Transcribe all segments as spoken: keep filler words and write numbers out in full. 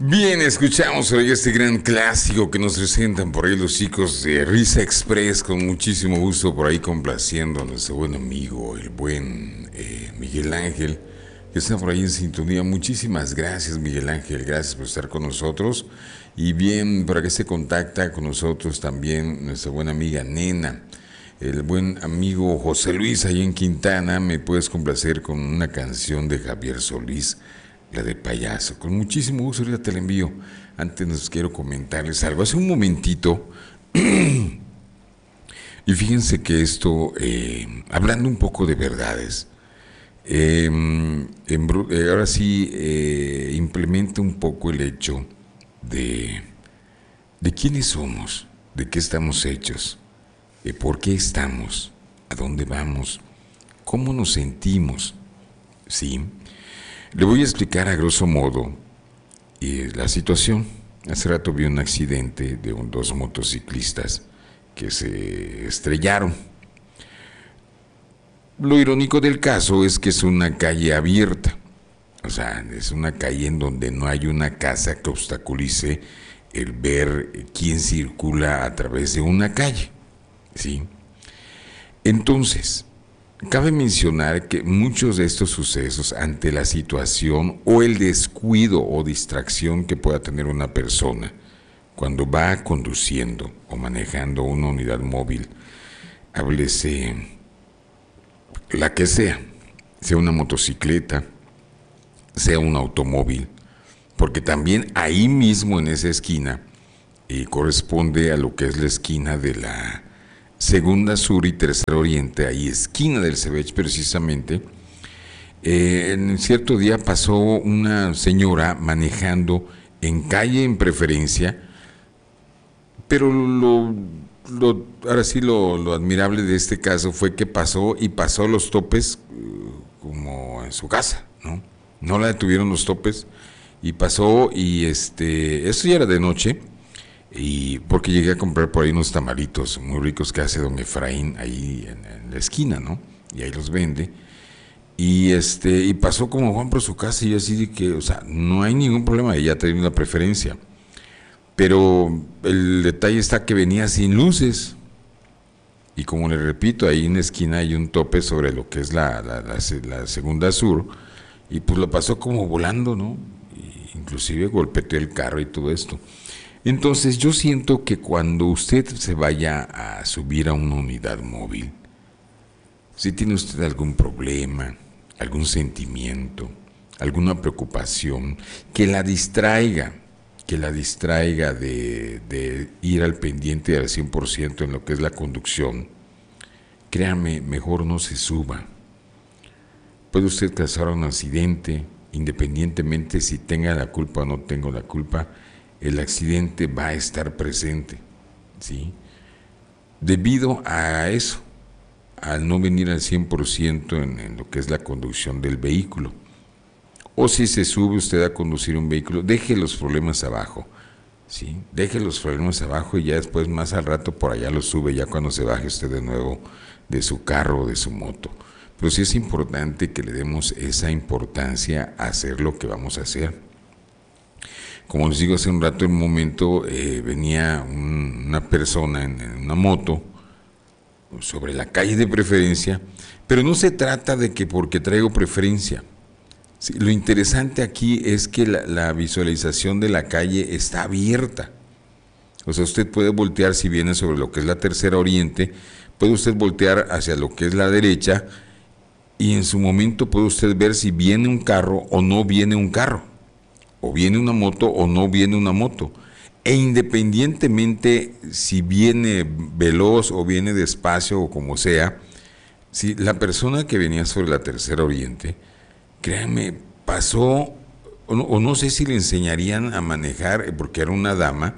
Bien, escuchamos hoy este gran clásico que nos presentan por ahí los chicos de Risa Express, con muchísimo gusto por ahí complaciendo a nuestro buen amigo, el buen eh, Miguel Ángel, que está por ahí en sintonía. Muchísimas gracias, Miguel Ángel, gracias por estar con nosotros. Y bien, para que se contacta con nosotros también nuestra buena amiga Nena, el buen amigo José Luis, ahí en Quintana. Me puedes complacer con una canción de Javier Solís, la de Payaso. Con muchísimo gusto, ahorita te la envío. Antes nos quiero comentarles algo. Hace un momentito, y fíjense que esto, eh, hablando un poco de verdades, eh, en, eh, ahora sí eh, implementa un poco el hecho de, de quiénes somos, de qué estamos hechos, de por qué estamos, a dónde vamos, cómo nos sentimos, ¿sí? Le voy a explicar a grosso modo eh, la situación. Hace rato vi un accidente de un, dos motociclistas que se estrellaron. Lo irónico del caso es que es una calle abierta, o sea, es una calle en donde no hay una casa que obstaculice el ver quién circula a través de una calle, ¿sí? Entonces, cabe mencionar que muchos de estos sucesos, ante la situación o el descuido o distracción que pueda tener una persona cuando va conduciendo o manejando una unidad móvil, háblese la que sea, sea una motocicleta, sea un automóvil, porque también ahí mismo en esa esquina eh, corresponde a lo que es la esquina de la Segunda Sur y Tercera Oriente, ahí esquina del Cebech precisamente. Eh, en cierto día pasó una señora manejando en calle en preferencia, pero lo, lo ahora sí lo, lo admirable de este caso fue que pasó y pasó los topes uh, como en su casa, ¿no? No la detuvieron los topes y pasó, y este, eso ya era de noche. Y porque llegué a comprar por ahí unos tamalitos muy ricos que hace don Efraín ahí en, en la esquina, ¿no? Y ahí los vende. Y este y pasó como Juan por su casa, y yo así de que, o sea, no hay ningún problema, ella tenía una preferencia. Pero el detalle está que venía sin luces. Y como le repito, ahí en la esquina hay un tope sobre lo que es la, la, la, la Segunda Sur. Y pues lo pasó como volando, ¿no? Y inclusive golpeteó el carro y todo esto. Entonces yo siento que cuando usted se vaya a subir a una unidad móvil, si tiene usted algún problema, algún sentimiento, alguna preocupación, que la distraiga, que la distraiga de, de ir al pendiente al cien por ciento en lo que es la conducción, créame, mejor no se suba. Puede usted causar un accidente, independientemente si tenga la culpa o no tenga la culpa. El accidente va a estar presente, ¿sí? Debido a eso, al no venir al cien por ciento en, en lo que es la conducción del vehículo. O si se sube usted a conducir un vehículo, deje los problemas abajo, ¿sí? Deje los problemas abajo y ya después, más al rato, por allá los sube, ya cuando se baje usted de nuevo de su carro o de su moto. Pero sí es importante que le demos esa importancia a hacer lo que vamos a hacer. Como les digo, hace un rato, en un momento, eh, venía un, una persona en, en una moto sobre la calle de preferencia, pero no se trata de que porque traigo preferencia. Sí, lo interesante aquí es que la, la visualización de la calle está abierta. O sea, usted puede voltear, si viene sobre lo que es la Tercera Oriente, puede usted voltear hacia lo que es la derecha, y en su momento puede usted ver si viene un carro o no viene un carro, o viene una moto o no viene una moto. E independientemente si viene veloz o viene despacio o como sea, si la persona que venía sobre la Tercera Oriente, créanme, pasó, o no, o no sé si le enseñarían a manejar, porque era una dama,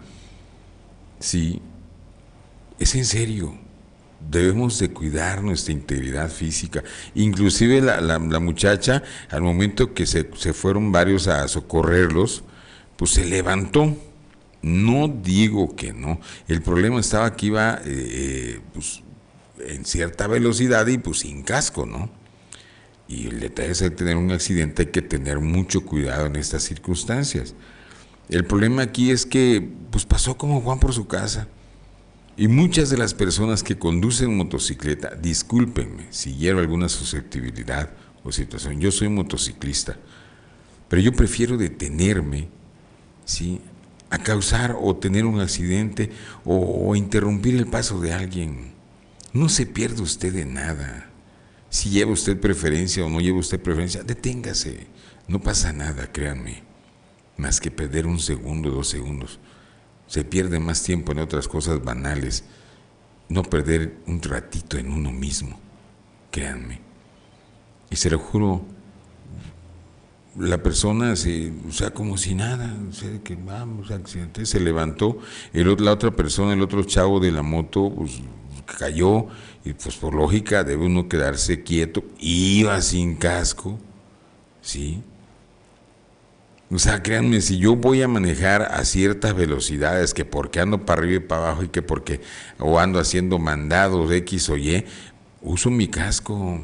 sí, es en serio. Debemos de cuidar nuestra integridad física. Inclusive la, la, la muchacha, al momento que se, se fueron varios a socorrerlos, pues se levantó. No digo que no. El problema estaba que iba eh, pues, en cierta velocidad y pues sin casco, ¿no? Y el detalle es que tener un accidente hay que tener mucho cuidado en estas circunstancias. El problema aquí es que pues pasó como Juan por su casa. Y muchas de las personas que conducen motocicleta, discúlpenme si hiero alguna susceptibilidad o situación, yo soy motociclista, pero yo prefiero detenerme, ¿sí?, a causar o tener un accidente o, o interrumpir el paso de alguien. No se pierde usted de nada. Si lleva usted preferencia o no lleva usted preferencia, deténgase. No pasa nada, créanme, más que perder un segundo, dos segundos. Se pierde más tiempo en otras cosas banales, no perder un ratito en uno mismo, créanme. Y se lo juro, la persona se, o sea, como si nada, o sea, que vamos, accidente, se levantó, el, la otra persona, el otro chavo de la moto, pues cayó, y pues por lógica debe uno quedarse quieto, iba sin casco, ¿sí? O sea, créanme, si yo voy a manejar a ciertas velocidades, que porque ando para arriba y para abajo y que porque o ando haciendo mandados X o Y, uso mi casco.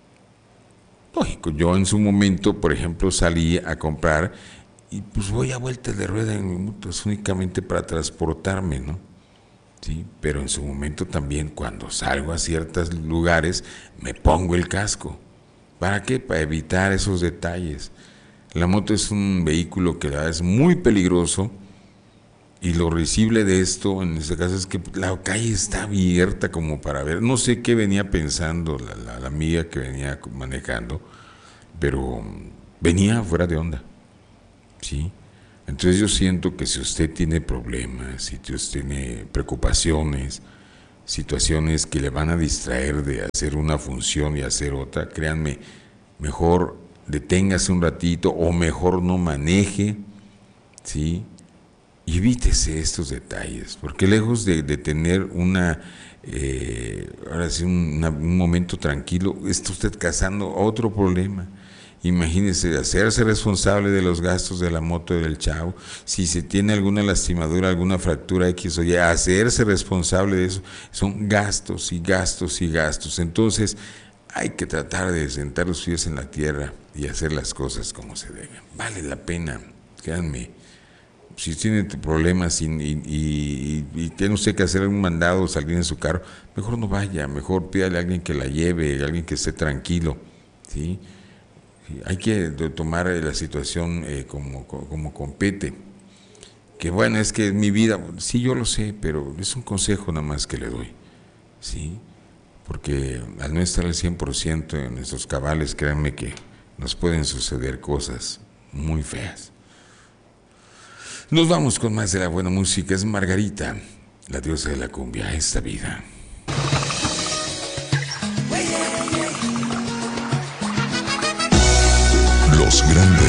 Lógico, yo en su momento, por ejemplo, salí a comprar y pues voy a vueltas de rueda en mi moto, es únicamente para transportarme, ¿no? Sí, pero en su momento también cuando salgo a ciertos lugares me pongo el casco. ¿Para qué? Para evitar esos detalles. La moto es un vehículo que es muy peligroso y lo risible de esto en este caso es que la calle está abierta como para ver, no sé qué venía pensando la, la, la amiga que venía manejando, pero venía fuera de onda, ¿sí? Entonces yo siento que si usted tiene problemas, si usted tiene preocupaciones, situaciones que le van a distraer de hacer una función y hacer otra, créanme, mejor deténgase un ratito o mejor no maneje, ¿sí? Y evítese estos detalles, porque lejos de, de tener una, eh, ahora sí, un, una, un momento tranquilo, está usted causando otro problema. Imagínese, hacerse responsable de los gastos de la moto del chavo, si se tiene alguna lastimadura, alguna fractura X o Y, hacerse responsable de eso, son gastos y gastos y gastos. Entonces, hay que tratar de sentar los pies en la tierra y hacer las cosas como se deben. Vale la pena, créanme. Si tiene problemas y, y, y, y tiene usted que hacer un mandado o salir en su carro, mejor no vaya, mejor pídale a alguien que la lleve, a alguien que esté tranquilo, ¿sí? Hay que tomar la situación eh, como, como compete. Que bueno, es que es mi vida, sí, yo lo sé, pero es un consejo nada más que le doy, ¿sí? Porque al no estar al cien por ciento en nuestros cabales, créanme que nos pueden suceder cosas muy feas. Nos vamos con más de la buena música. Es Margarita, la diosa de la cumbia, esta vida. Los grandes